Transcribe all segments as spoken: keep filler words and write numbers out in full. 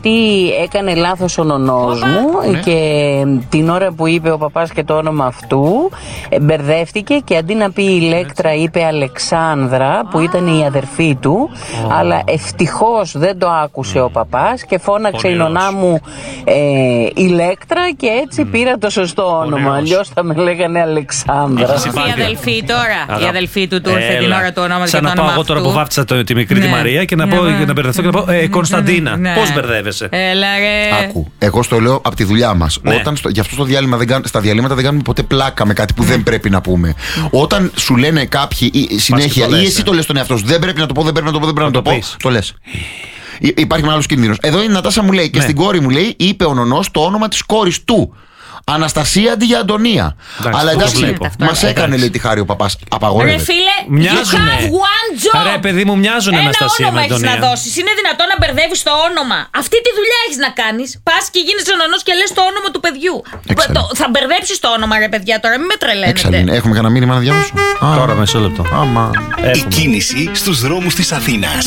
γιατί έκανε λάθος ο νονός μου, ναι. Και την ώρα που είπε ο παπάς και το όνομα αυτού μπερδεύτηκε και αντί να πει Ηλέκτρα είπε Αλεξάνδρα που ήταν η αδερφή του, oh. αλλά ευτυχώς δεν το άκουσε ο παπάς και φώναξε η νονά μου ε, Ηλέκτρα και έτσι mm. πήρα το σωστό όνομα. Αλλιώς θα με λέγανε Αλεξάνδρα. Η αδελφή τώρα, η αδελφή του του ήρθε την ώρα του ονόματος. Σαν να πάω εγώ τώρα που βάφτισα τη μικρή τη Μαρία και να μπερδευτώ και να πω Κωνσταντίνα. Πώς μπερδεύεσαι? Άκου, εγώ στο λέω από τη δουλειά μας. Γι' αυτό στα διαλύματα δεν κάνουμε ποτέ πλάκα με κάτι που δεν πρέπει να πούμε. Όταν σου λένε κάποιοι συνέχεια ή εσύ το λες στον εαυτό σου, δεν πρέπει να το πω, δεν πρέπει να το πω, δεν πρέπει να το πω, το λες. Υπάρχει ένα άλλο κίνδυνο. Εδώ η Νατάσα μου λέει και στην κόρη μου λέει, είπε ο νονός το όνομα της κόρης του. Αναστασία αντί για Αντωνία. Εντάξει, αλλά εντάξει, μας έκανε λέει τη χάρη ο παπάς. Απαγορεύεται. Ρε φίλε, μοιάζουνε. you have one job. Ρε παιδί μου, μοιάζουν Αναστασία με Αντωνία. Ένα όνομα έχεις να δώσεις. Είναι δυνατόν να μπερδεύεις το όνομα? Αυτή τη δουλειά έχεις να κάνεις. Πας και γίνεσαι νονός και λες το όνομα του παιδιού. Το, θα μπερδέψεις το όνομα, ρε παιδιά, τώρα μην με τρελαίνετε. Εξαλήν. Έχουμε κανένα μήνυμα να διαβάσουμε? Τώρα μισό λεπτό. Η κίνηση στους δρόμους της Αθήνας.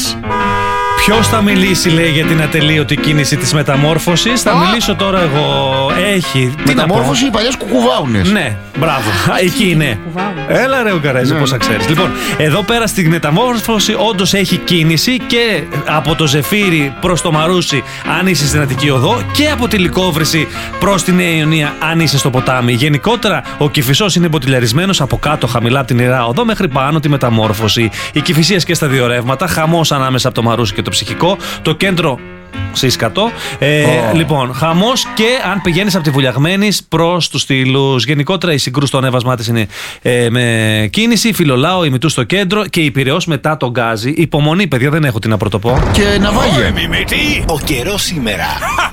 Ποιος θα μιλήσει, λέει, για την ατελείωτη κίνηση της μεταμόρφωσης? Θα μιλήσω τώρα εγώ. Έχει. Μεταμόρφωση οι παλιές κουκουβάουνες. Ναι, μπράβο. Εκεί είναι. Έλα ρε ο Καρέζη, πώς θα ξέρεις. Λοιπόν, εδώ πέρα στη μεταμόρφωση όντως έχει κίνηση και από το Ζεφύρι προς το Μαρούσι, αν είσαι στην Αττική Οδό, και από τη Λυκόβρηση προς τη Νέα Ιωνία, αν είσαι στο ποτάμι. Γενικότερα, ο Κηφισός είναι μποτιλιαρισμένος από κάτω, χαμηλά από την Ιερά Οδό, μέχρι πάνω τη μεταμόρφωση. Οι Κηφισίες και στα δύο ρεύματα, χαμός ανάμεσα από το Μαρούσι και το Ψυχικό, το κέντρο Σύσκατο. Ε, oh. Λοιπόν, χαμός και αν πηγαίνεις από τη Βουλιαγμένης προς τους Στήλους. Γενικότερα η Συγκρού στο ανέβασμά της είναι ε, με κίνηση. Φιλολάο, ημιτού στο κέντρο και η Πειραιώς μετά τον Γκάζι. Υπομονή, παιδιά, δεν έχω τι να πρωτοπώ. Και Ναυάγια. Ο καιρός σήμερα.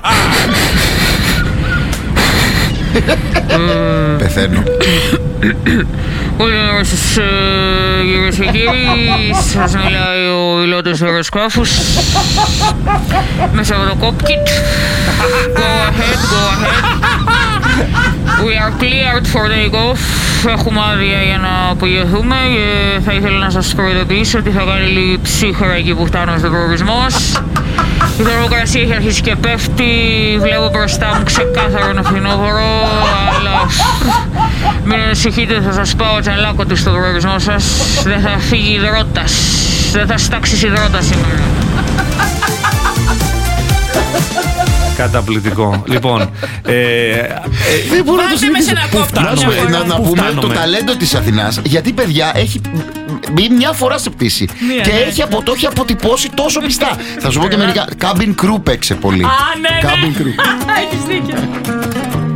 Πεθαίνω. Καλημέρα σας, κυρίες και κύριοι. Σας μιλάει ο υλότος αεροσκάφους με Σαββατοκόπκιτ. Go ahead, go ahead. We are cleared for take-off. Έχουμε άδεια για να απογειωθούμε και θα ήθελα να σας προειδοποιήσω ότι θα κάνει λίγη ψύχρα εκεί που φτάνουμε στον προορισμό μας. Η θερμοκρασία έχει αρχίσει και πέφτει. Βλέπω μπροστά μου ξεκάθαρο ένα φθινόπωρο, αλλά μην ανησυχείτε, θα σας πάω τσαλάκο του στον προορισμό σας. Δεν θα φύγει υδρότας. Δεν θα στάξει υδρότας σήμερα. Καταπληκτικό. Λοιπόν, ε, ε, δεν μπορώ να το συνεχίσω. Πού φτάνουμε, να, να πούμε φτάνουμε. Το ταλέντο της Αθηνάς, γιατί παιδιά έχει μπει μια φορά σε πτήση yeah, και yeah, έχει, yeah. το έχει αποτυπώσει τόσο πιστά. Θα σου πω και μερικά. Cabin crew παίξε πολύ. Α, ναι, Cabin ναι. crew. Έχεις δίκιο.